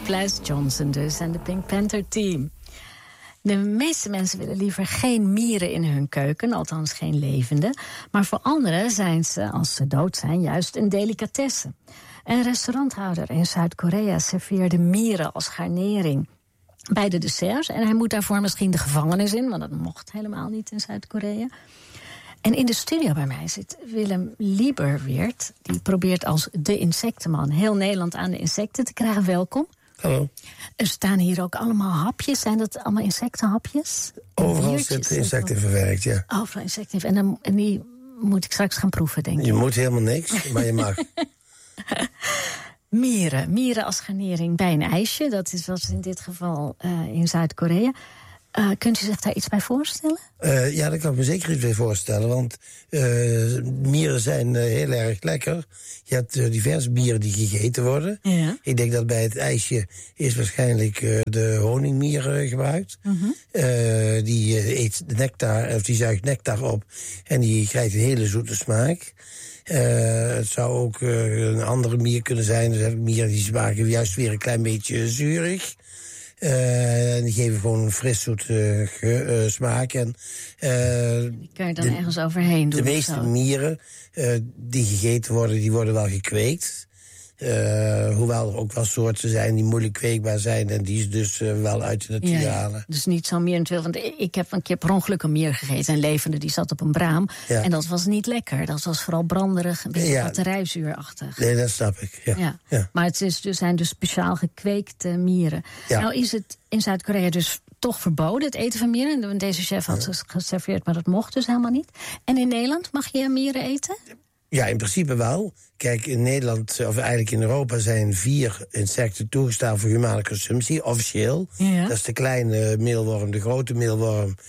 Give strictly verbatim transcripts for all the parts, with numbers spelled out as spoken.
Plas Johnson dus en de Pink Panther Team. De meeste mensen willen liever geen mieren in hun keuken, althans geen levende. Maar voor anderen zijn ze, als ze dood zijn, juist een delicatesse. Een restauranthouder in Zuid-Korea serveerde mieren als garnering bij de desserts. En hij moet daarvoor misschien de gevangenis in, want dat mocht helemaal niet in Zuid-Korea. En in de studio bij mij zit Willem Lieberweert. Die probeert als de insectenman heel Nederland aan de insecten te krijgen. Welkom. Hallo. Er staan hier ook allemaal hapjes. Zijn dat allemaal insectenhapjes? Overal zitten insecten verwerkt, ja. Overal insecten. En, dan, en die moet ik straks gaan proeven, denk ik. Je moet helemaal niks, maar je mag. Mieren. Mieren als garnering bij een ijsje. Dat is wat in dit geval uh, in Zuid-Korea. Uh, kunt u zich daar iets bij voorstellen? Uh, ja, daar kan ik me zeker iets bij voorstellen. Want uh, mieren zijn uh, heel erg lekker. Je hebt uh, diverse mieren die gegeten worden. Ja. Ik denk dat bij het ijsje is waarschijnlijk uh, de honingmier uh, gebruikt. Mm-hmm. Uh, die uh, eet de nectar, of die zuigt nectar op. En die krijgt een hele zoete smaak. Uh, het zou ook uh, een andere mier kunnen zijn. Dus mieren die smaken juist weer een klein beetje zuurig. Uh, en die geven gewoon een fris zoet uh, ge, uh, smaak. En, uh, die kan je dan de, ergens overheen doen. De meeste zo. mieren uh, die gegeten worden, die worden wel gekweekt. Uh, hoewel er ook wel soorten zijn die moeilijk kweekbaar zijn en die ze dus uh, wel uit de natuur ja, halen. Dus niet zo'n mier natuurlijk. Want ik heb een keer per ongeluk een mier gegeten. Een levende, die zat op een braam. Ja. En dat was niet lekker. Dat was vooral branderig, een beetje ja. batterijzuurachtig. Nee, dat snap ik. Ja. Ja. Ja. Maar het is, dus, zijn dus speciaal gekweekte mieren. Ja. Nou is het in Zuid-Korea dus toch verboden, het eten van mieren. Deze chef had ze geserveerd, maar dat mocht dus helemaal niet. En in Nederland mag je mieren eten? Ja, in principe wel. Kijk, in Nederland, of eigenlijk in Europa, zijn vier insecten toegestaan voor humane consumptie, officieel. Ja. Dat is de kleine meelworm, de grote meelworm, uh,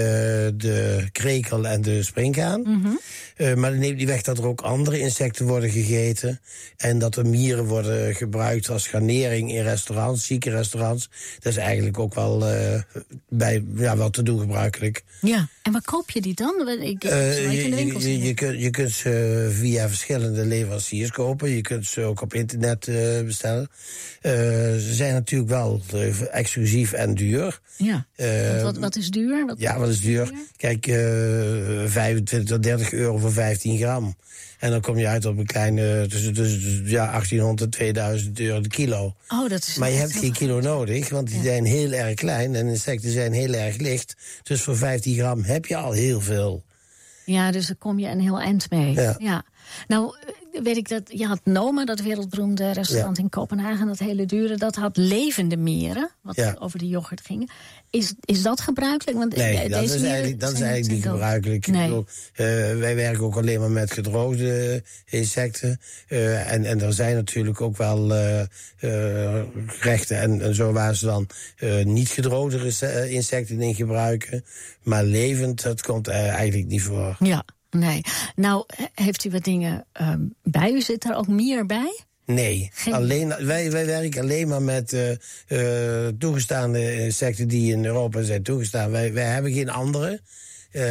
de krekel en de springhaan. Mm-hmm. Uh, maar dat neemt niet weg dat er ook andere insecten worden gegeten. En dat er mieren worden gebruikt als garnering in restaurants, ziekenrestaurants. Dat is eigenlijk ook wel, uh, bij, ja, wel te doen gebruikelijk. Ja, en waar koop je die dan? Ik, uh, je, je, je, kunt, je kunt ze via verschillende leveranciers kopen. Je kunt ze ook op internet uh, bestellen. Uh, ze zijn natuurlijk wel uh, exclusief en duur. Ja, uh, wat, wat is duur? Wat ja, wat is duur? duur? Kijk, uh, vijfentwintig tot dertig euro voor vijftien gram. En dan kom je uit op een kleine, tussen, tussen ja, achttienhonderd en tweeduizend euro de kilo. Oh, dat is maar je hebt geen kilo nodig, want die ja. zijn heel erg klein en insecten zijn heel erg licht. Dus voor vijftien gram heb je al heel veel. Ja, dus daar kom je een heel eind mee. Ja. ja. Nou, weet ik dat je had Noma, dat wereldberoemde restaurant ja. in Kopenhagen, dat hele dure, dat had levende mieren, wat ja. over de yoghurt ging. Is, is dat gebruikelijk? Want nee, dat is eigenlijk, dat is eigenlijk niet gebruikelijk. Nee. Ik bedoel, uh, wij werken ook alleen maar met gedroogde insecten. Uh, en, en er zijn natuurlijk ook wel uh, uh, gerechten en, en zo waar ze dan uh, niet gedroogde insecten in gebruiken. Maar levend, dat komt uh, eigenlijk niet voor. Ja, nee. Nou, heeft u wat dingen uh, bij u? Zit er ook mier bij? Nee, alleen, wij, wij werken alleen maar met uh, uh, toegestaande insecten die in Europa zijn toegestaan. Wij, wij hebben geen andere. Uh,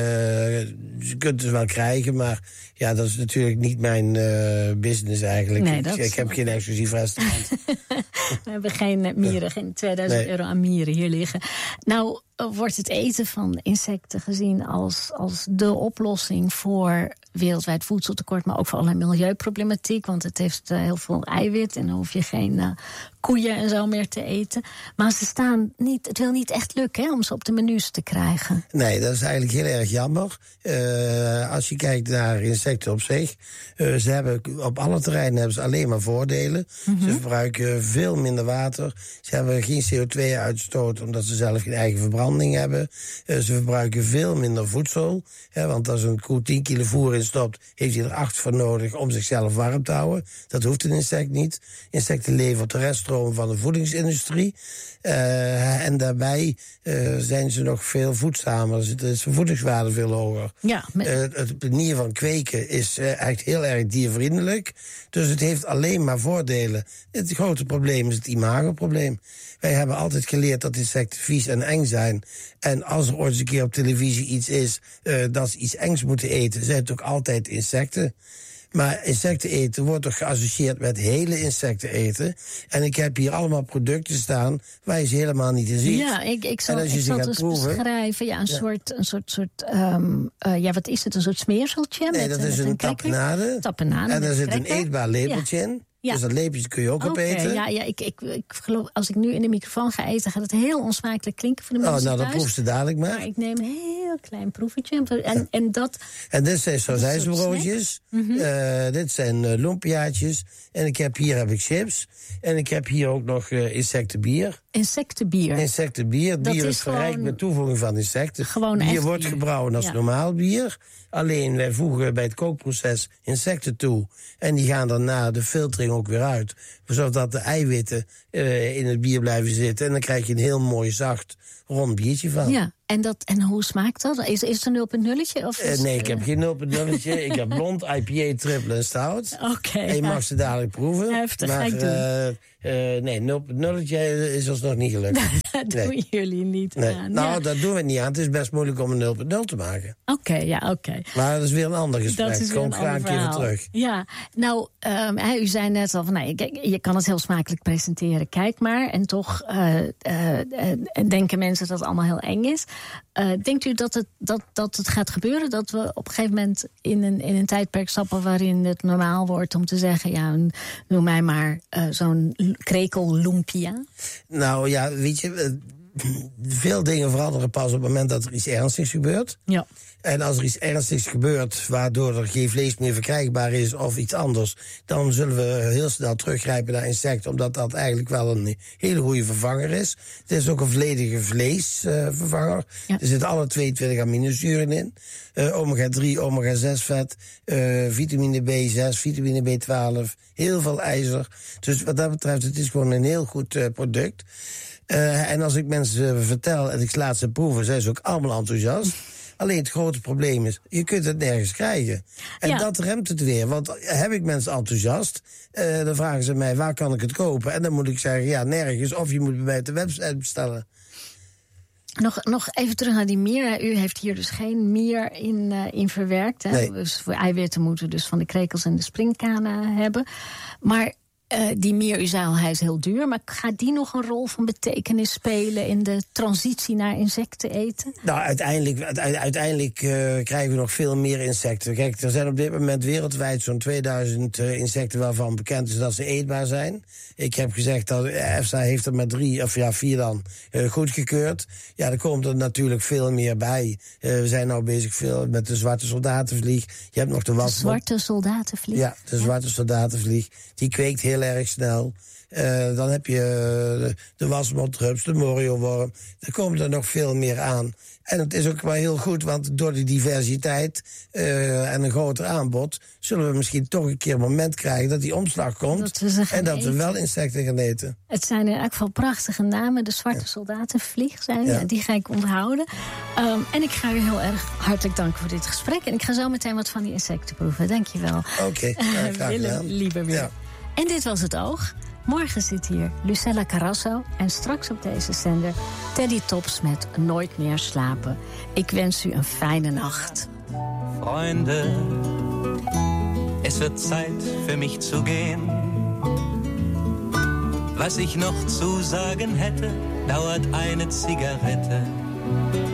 je kunt ze wel krijgen, maar ja, dat is natuurlijk niet mijn uh, business eigenlijk. Nee, ik, dat ik heb geen exclusief restaurant. We hebben geen mieren, geen tweeduizend nee. euro aan mieren hier liggen. Nou, wordt het eten van insecten gezien als, als de oplossing voor wereldwijd voedseltekort, maar ook voor allerlei milieuproblematiek, want het heeft uh, heel veel eiwit en dan hoef je geen uh, koeien en zo meer te eten. Maar ze staan niet, het wil niet echt lukken hè, om ze op de menus te krijgen. Nee, dat is eigenlijk heel erg jammer. Uh, als je kijkt naar insecten op zich, uh, ze hebben op alle terreinen hebben ze alleen maar voordelen. Mm-hmm. Ze verbruiken veel minder water. Ze hebben geen C O twee uitstoot omdat ze zelf geen eigen verbranding hebben. Uh, ze verbruiken veel minder voedsel. Hè, want als een koe tien kilo voer in stopt, heeft hij er acht voor nodig om zichzelf warm te houden. Dat hoeft een insect niet. Insecten leven op de reststroom van de voedingsindustrie. Uh, en daarbij uh, zijn ze nog veel voedzamer. Is de voedingswaarde veel hoger. Ja, met... uh, het manier van kweken is uh, eigenlijk heel erg diervriendelijk. Dus het heeft alleen maar voordelen. Het grote probleem is het imagoprobleem. Wij hebben altijd geleerd dat insecten vies en eng zijn. En als er ooit eens een keer op televisie iets is uh, dat ze iets engs moeten eten, zijn het ook altijd insecten. Maar insecten eten wordt toch geassocieerd met hele insecten eten. En ik heb hier allemaal producten staan waar je ze helemaal niet in ziet. Ja, ik, ik zal, en als je ik ze zal gaat het dus proeven, beschrijven. Ja, een ja. soort, een soort, soort um, uh, ja, wat is het? Een soort smeerseltje? Nee, met, dat is met een cracker. tapenade. tapenade. En daar zit cracker. een eetbaar lepeltje ja. in. Ja. Dus dat lepeltje kun je ook okay, opeten. Ja, ja ik, ik, ik geloof, als ik nu in de microfoon ga eten, gaat het heel onsmakelijk klinken voor de mensen Oh, nou, dan thuis. proef ze dadelijk maar. Maar ik neem een heel klein proefetje. En, ja. en, dat... En dit zijn sausijzenbroodjes. Mm-hmm. uh, dit zijn uh, lumpiaatjes. En ik heb, hier heb ik chips. En ik heb hier ook nog uh, insectenbier. Insectenbier? Insectenbier. Het bier is, is verrijkt met toevoeging van insecten. Gewoon bier echt wordt bier. gebrouwen als ja. normaal bier. Alleen wij voegen bij het kookproces insecten toe. En die gaan dan na de filtering ook weer uit. Zodat de eiwitten uh, in het bier blijven zitten. En dan krijg je een heel mooi zacht rond biertje van. Ja, en, dat, en hoe smaakt dat? Is, is het een nul punt nulletje? Of uh, nee, ik heb geen nul punt nulletje. Ik heb blond, I P A, triple en stout. Oké. Okay, en je ja. mag ze dadelijk proeven. Heftig, maar, ga ik doen. Uh, uh, nee, nul punt nulletje is ons nog niet gelukt. dat nee. doen jullie niet nee. aan. Nou, ja. dat doen we niet aan. Het is best moeilijk om een nul punt nul te maken. Oké, okay, ja, oké. Okay. Maar dat is weer een ander gesprek. Dat is weer Kom een graag een keer weer terug. Ja, nou, um, he, u zei net al van, nou, je, je kan het heel smakelijk presenteren. Kijk maar. En toch uh, uh, uh, denken mensen dat het allemaal heel eng is. Uh, denkt u dat het, dat, dat het gaat gebeuren? Dat we op een gegeven moment in een, in een tijdperk stappen waarin het normaal wordt om te zeggen, ja, noem mij maar uh, zo'n krekel lumpia? Nou ja, weet je, veel dingen veranderen pas op het moment dat er iets ernstigs gebeurt. Ja. En als er iets ernstigs gebeurt waardoor er geen vlees meer verkrijgbaar is of iets anders, dan zullen we heel snel teruggrijpen naar insecten, omdat dat eigenlijk wel een hele goede vervanger is. Het is ook een volledige vleesvervanger. Uh, ja. Er zitten alle tweeëntwintig aminozuren in. Uh, omega drie, omega zes vet, uh, vitamine B zes, vitamine B twaalf, heel veel ijzer. Dus wat dat betreft, het is gewoon een heel goed uh, product. Uh, en als ik mensen uh, vertel en ik laat ze proeven, zijn ze ook allemaal enthousiast. Alleen het grote probleem is, je kunt het nergens krijgen. En ja. dat remt het weer. Want heb ik mensen enthousiast, uh, dan vragen ze mij, waar kan ik het kopen? En dan moet ik zeggen, ja, nergens. Of je moet bij mij op de website bestellen. Nog, nog even terug naar die mier. U heeft hier dus geen mier in, uh, in verwerkt. Hè? Nee. Dus voor eiwitten moeten we dus van de krekels en de springkanen hebben. Maar Uh, die mier, u zei al, hij is heel duur. Maar gaat die nog een rol van betekenis spelen in de transitie naar insecten eten? Nou, uiteindelijk, uiteindelijk uh, krijgen we nog veel meer insecten. Kijk, er zijn op dit moment wereldwijd zo'n tweeduizend uh, insecten waarvan bekend is dat ze eetbaar zijn. Ik heb gezegd dat EFSA heeft er maar drie, of ja, vier dan, uh, goedgekeurd. Ja, er komt er natuurlijk veel meer bij. Uh, we zijn nou bezig veel met de zwarte soldatenvlieg. Je hebt nog de was. De zwarte soldatenvlieg? Ja, de ja. zwarte soldatenvlieg. Die kweekt heel erg snel. Uh, dan heb je uh, de, de wasmotrups, de morioworm. Er komt er nog veel meer aan. En het is ook wel heel goed, want door die diversiteit uh, en een groter aanbod zullen we misschien toch een keer een moment krijgen dat die omslag komt. Dat en dat eten. we wel insecten gaan eten. Het zijn in elk geval prachtige namen. De zwarte ja. soldatenvlieg zijn, ja. die ga ik onthouden. Um, en ik ga u heel erg hartelijk danken voor dit gesprek. En ik ga zo meteen wat van die insecten proeven. Dank je wel. Oké, okay, uh, Willem Lieberweer. Ja. En dit was Het Oog. Morgen zit hier Lucella Carrasso en straks op deze zender Teddy Tops met Nooit meer slapen. Ik wens u een fijne Nacht. Freunde, es wird Zeit für mich zu gehen. Was ich noch zu sagen hätte, dauert eine Zigarette